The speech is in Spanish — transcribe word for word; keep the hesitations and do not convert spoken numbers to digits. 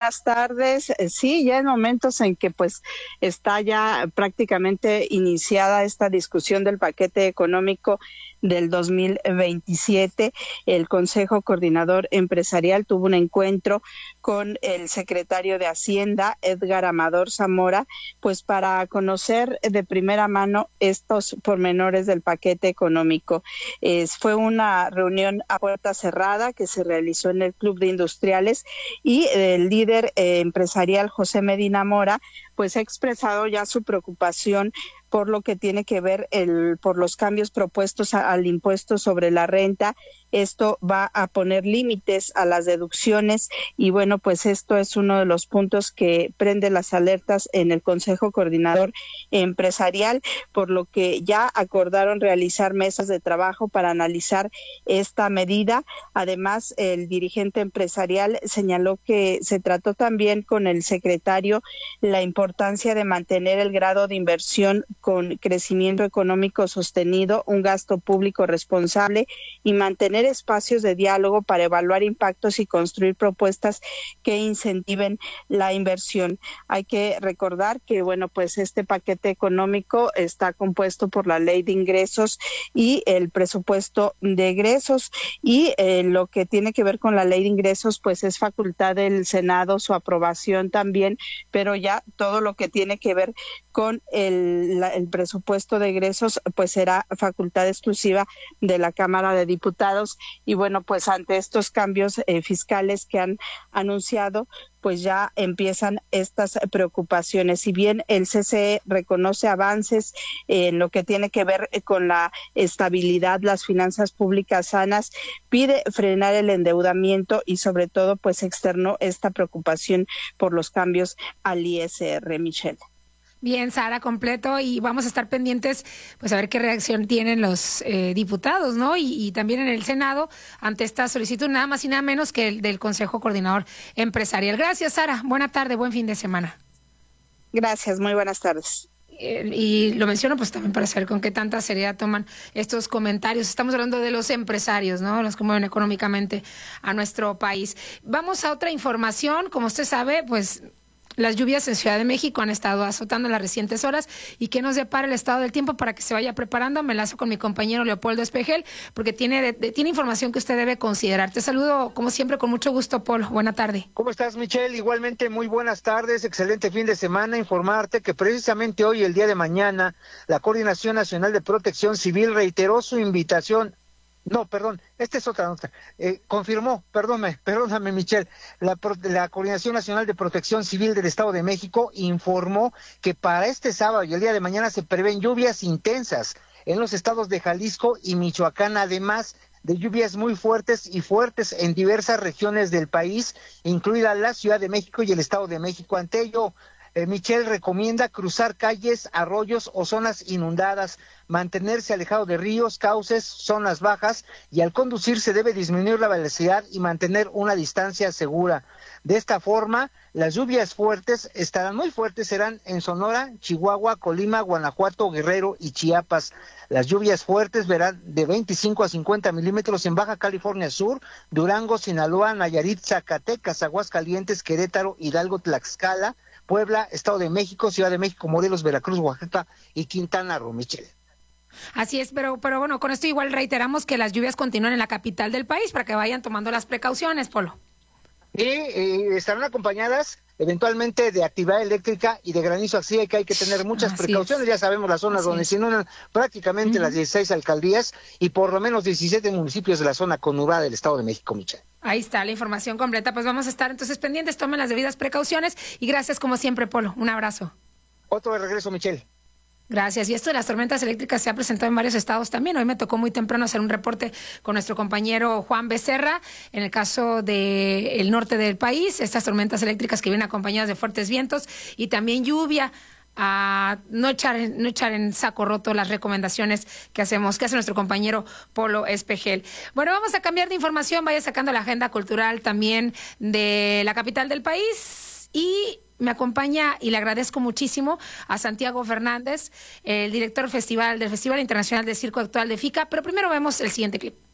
buenas tardes. Eh, Sí, ya en momentos en que pues está ya prácticamente iniciada esta discusión del paquete económico del dos mil veintisiete, el Consejo Coordinador Empresarial tuvo un encuentro con el secretario de Hacienda, Edgar Amador Zamora, pues para conocer de primera mano estos pormenores del paquete económico. Eh, fue una reunión a puerta cerrada que se realizó en el Club de Industriales y el líder eh, empresarial José Medina Mora pues ha expresado ya su preocupación por lo que tiene que ver el, por los cambios propuestos a, al impuesto sobre la renta. Esto va a poner límites a las deducciones y bueno, pues esto es uno de los puntos que prende las alertas en el Consejo Coordinador Empresarial, por lo que ya acordaron realizar mesas de trabajo para analizar esta medida. Además, el dirigente empresarial señaló que se trató también con el secretario la importancia de mantener el grado de inversión con crecimiento económico sostenido, un gasto público responsable y mantener espacios de diálogo para evaluar impactos y construir propuestas que incentiven la inversión. Hay que recordar que, bueno, pues este paquete económico está compuesto por la Ley de Ingresos y el presupuesto de egresos, y eh, lo que tiene que ver con la Ley de Ingresos, pues es facultad del Senado su aprobación también, pero ya todo lo que tiene que ver con el, la, el presupuesto de egresos, pues será facultad exclusiva de la Cámara de Diputados. Y bueno, pues ante estos cambios eh, fiscales que han anunciado, pues ya empiezan estas preocupaciones. Si bien el C C E reconoce avances en lo que tiene que ver con la estabilidad, las finanzas públicas sanas, pide frenar el endeudamiento y sobre todo pues externó esta preocupación por los cambios al I S R, Michelle. Bien, Sara, completo, y vamos a estar pendientes, pues a ver qué reacción tienen los eh, diputados, ¿no? Y, y también en el Senado ante esta solicitud, nada más y nada menos que el del Consejo Coordinador Empresarial. Gracias, Sara. Buena tarde, buen fin de semana. Gracias, muy buenas tardes. Eh, y lo menciono pues también para saber con qué tanta seriedad toman estos comentarios. Estamos hablando de los empresarios, ¿no? Los que mueven económicamente a nuestro país. Vamos a otra información. Como usted sabe, pues las lluvias en Ciudad de México han estado azotando en las recientes horas. ¿Y qué nos depara el estado del tiempo para que se vaya preparando? Me enlazo con mi compañero Leopoldo Espejel, porque tiene, de, de, tiene información que usted debe considerar. Te saludo, como siempre, con mucho gusto, Polo. Buena tarde. ¿Cómo estás, Michelle? Igualmente, muy buenas tardes. Excelente fin de semana. Informarte que precisamente hoy, el día de mañana, la Coordinación Nacional de Protección Civil reiteró su invitación. No, perdón, esta es otra nota. Eh, confirmó, perdóname, perdóname, Michelle, la, la Coordinación Nacional de Protección Civil del Estado de México informó que para este sábado y el día de mañana se prevén lluvias intensas en los estados de Jalisco y Michoacán, además de lluvias muy fuertes y fuertes en diversas regiones del país, incluida la Ciudad de México y el Estado de México. Ante ello, Eh, Michelle recomienda cruzar calles, arroyos o zonas inundadas, mantenerse alejado de ríos, cauces, zonas bajas, y al conducir se debe disminuir la velocidad y mantener una distancia segura. De esta forma, las lluvias fuertes estarán muy fuertes, serán en Sonora, Chihuahua, Colima, Guanajuato, Guerrero y Chiapas. Las lluvias fuertes verán de veinticinco a cincuenta milímetros en Baja California Sur, Durango, Sinaloa, Nayarit, Zacatecas, Aguascalientes, Querétaro, Hidalgo, Tlaxcala, Puebla, Estado de México, Ciudad de México, Morelos, Veracruz, Oaxaca y Quintana Roo, Michelle. Así es, pero, pero bueno, con esto igual reiteramos que las lluvias continúan en la capital del país para que vayan tomando las precauciones, Polo. Y eh, estarán acompañadas eventualmente de actividad eléctrica y de granizo, así que hay que tener muchas Así precauciones. es. Ya sabemos las zonas Así donde es. se inundan prácticamente uh-huh. las dieciséis alcaldías y por lo menos diecisiete municipios de la zona conurbada del Estado de México, Michelle. Ahí está la información completa, pues vamos a estar entonces pendientes, tomen las debidas precauciones y gracias como siempre, Polo. Un abrazo. Otro de regreso, Michelle. Gracias. Y esto de las tormentas eléctricas se ha presentado en varios estados también. Hoy me tocó muy temprano hacer un reporte con nuestro compañero Juan Becerra. En el caso del norte del país, estas tormentas eléctricas que vienen acompañadas de fuertes vientos y también lluvia. A no echar, no echar en saco roto las recomendaciones que hacemos, que hace nuestro compañero Polo Espejel. Bueno, vamos a cambiar de información. Vaya sacando la agenda cultural también de la capital del país y me acompaña y le agradezco muchísimo a Santiago Fernández, el director festival del Festival Internacional de Circo Actual de FICA, pero primero vemos el siguiente clip.